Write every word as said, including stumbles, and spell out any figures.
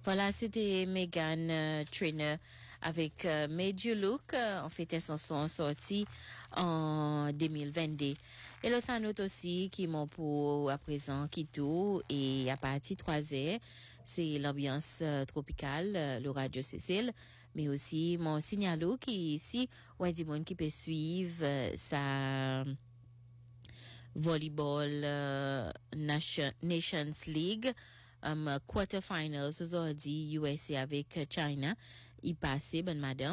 Voilà, c'était Megan euh, Trainor avec euh, Made You Look. Euh, en fait, elles sont sorties en deux mille vingt-deux. Et là, ça note aussi qui m'ont pour à présent qui tout et à partir trois heures, c'est l'ambiance euh, tropicale, euh, le radio Cécile, mais aussi mon signalo qui ici, ouais, du monde qui peut suivre euh, sa volleyball euh, Nation, Nations League. Um, quarterfinals aujourd'hui U S A avec China. Il passait, bonne madame.